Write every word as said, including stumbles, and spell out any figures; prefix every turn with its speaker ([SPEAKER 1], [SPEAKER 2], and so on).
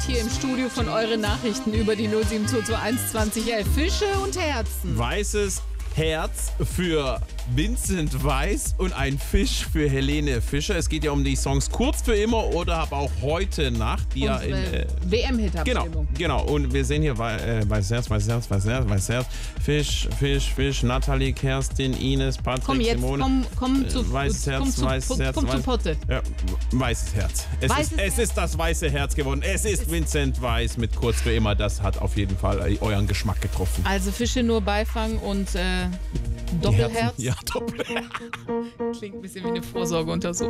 [SPEAKER 1] hier im Studio von euren Nachrichten über die null sieben zwei zwei eins zwanzig elf. Fische und Herzen.
[SPEAKER 2] Weißes Herz für Vincent Weiss und ein Fisch für Helene Fischer. Es geht ja um die Songs Kurz für immer oder aber auch Heute Nacht, die ja in äh,
[SPEAKER 1] W M-Hit-Abstimmung.
[SPEAKER 2] Genau, genau. Und wir sehen hier äh, Weißes Herz, Weißes Herz, Weißes Herz, Weißes Herz, Fisch, Fisch, Fisch, Nathalie, Kerstin, Ines, Patrick,
[SPEAKER 1] Komm jetzt,
[SPEAKER 2] Simone.
[SPEAKER 1] komm, komm zu,
[SPEAKER 2] äh, Weißes Herz,
[SPEAKER 1] komm zu,
[SPEAKER 2] Weißes Herz,
[SPEAKER 1] komm zu
[SPEAKER 2] Weiß-
[SPEAKER 1] Potte.
[SPEAKER 2] Ja, Weißes Herz. Es,
[SPEAKER 1] Weißes
[SPEAKER 2] ist, es
[SPEAKER 1] Herz.
[SPEAKER 2] ist das weiße Herz geworden. Es ist Vincent Weiss mit Kurz für immer. Das hat auf jeden Fall äh, euren Geschmack getroffen.
[SPEAKER 1] Also Fische nur Beifang und äh,
[SPEAKER 2] Die
[SPEAKER 1] Doppelherz.
[SPEAKER 2] Herzen- Ja, Doppelherz.
[SPEAKER 1] Klingt ein bisschen wie eine Vorsorgeuntersuchung.